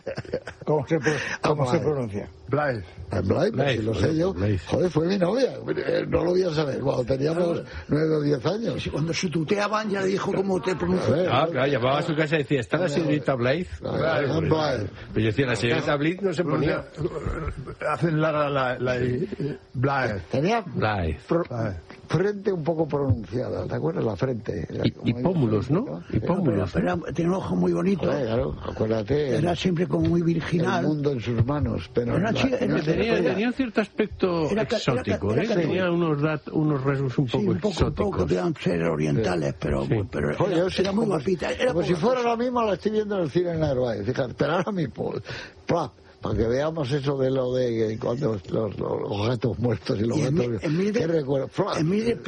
¿Cómo se pronuncia? Blythe. Blythe, si lo sé yo. Joder, fue mi novia. No lo voy a saber. Cuando teníamos 9 o 10 años. Sí, cuando se tuteaban ya le dijo cómo te pronuncias. Claro, llamaba a su casa y decía, ¿está la señorita Blythe? Blythe. Pues yo decía, la señorita Blythe no se ponía. Hacen la Blythe. Tenía Blythe. frente un poco pronunciada, ¿te acuerdas? La frente. Y pómulos, ¿no? Y pómulos. Pero tenía un ojo muy bonito. Claro, acuérdate. Era siempre como muy El virginal. mundo en sus manos. Pero Tenía un cierto aspecto exótico, ¿eh? Tenía unos rasgos un poco exóticos. Un poco podían ser orientales, pero Joder, era muy guapita. Como si fuera ahora mismo, la estoy viendo en el cine en Narváez. Fíjate, pero ahora mismo, para que veamos eso de lo de cuando los gatos muertos y los gatos... ¿Qué recuerdo?